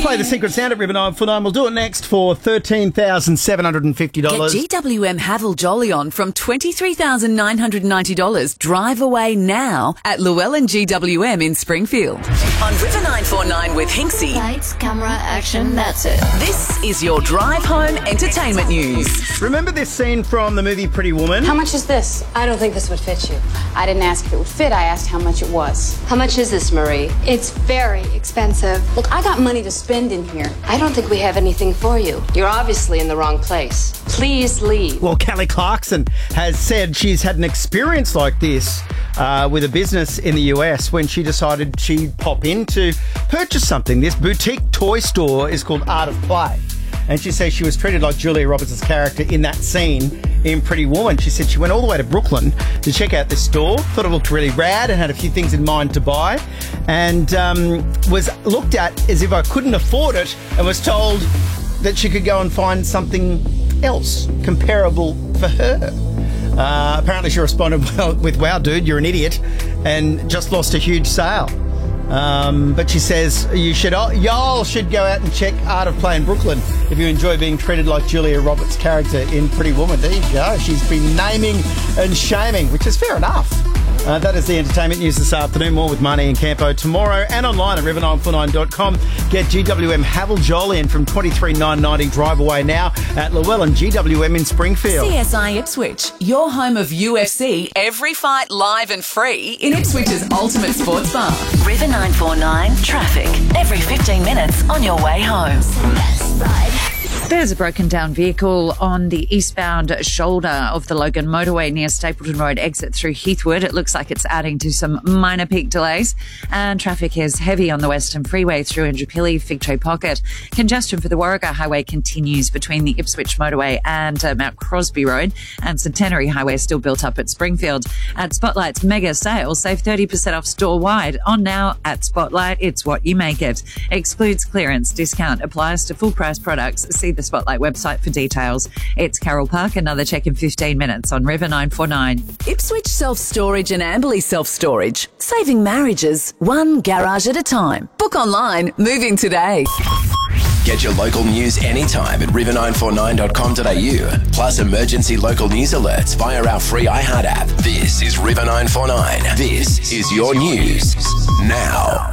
play the Secret Sound at River 949. We'll do it next for $13,750. Get GWM Haval Jolly on from $23,990. Drive away now at Llewellyn GWM in Springfield. On River 949 with Hinksy. Lights, camera, action, that's it. This is your drive home entertainment news. Remember this scene from the movie Pretty Woman? How much is this? I don't think this would fit you. I didn't ask if it would fit, I asked how much it was. How much is this, Marie? It's very expensive. Look, I got money to spend in here. I don't think we have anything for you. You're obviously in the wrong place. Please leave. Well, Kelly Clarkson has said she's had an experience like this with a business in the US when she decided she'd pop in to purchase something. This boutique toy store is called Art of Play. And she says she was treated like Julia Roberts' character in that scene in Pretty Woman. She said she went all the way to Brooklyn to check out this store, thought it looked really rad and had a few things in mind to buy, and was looked at as if I couldn't afford it and was told that she could go and find something else comparable for her. Apparently she responded with, "Wow, dude, you're an idiot," and just lost a huge sale. But she says y'all should go out and check Art of Play in Brooklyn if you enjoy being treated like Julia Roberts' character in Pretty Woman. There you go. She's been naming and shaming, which is fair enough. That is the entertainment news this afternoon. More with Marnie and Campo tomorrow and online at river949.com. Get GWM Haval Jolly in from $23,990. Drive away now at Llewellyn GWM in Springfield. CSI Ipswich, your home of UFC, every fight live and free in Ipswich's ultimate sports bar. River 949 traffic, every 15 minutes on your way home. There's a broken down vehicle on the eastbound shoulder of the Logan motorway near Stapleton Road exit through Heathwood. It looks like it's adding to some minor peak delays, and traffic is heavy on the Western Freeway through Indooroopilly, Fig Tree Pocket. Congestion for the Warragah Highway continues between the Ipswich motorway and Mount Crosby Road, and Centenary Highway is still built up at Springfield. At Spotlight's mega sale, save 30% off store-wide. On now at Spotlight, it's what you make it. Excludes clearance. Discount applies to full-price products. See the Spotlight website for details. It's Carol Park. Another check in 15 minutes on River 949. Ipswich Self-Storage and Amberley Self-Storage. Saving marriages, one garage at a time. Book online. Move in today. Get your local news anytime at river949.com.au. Plus emergency local news alerts via our free iHeart app. This is River 949. This is your news now.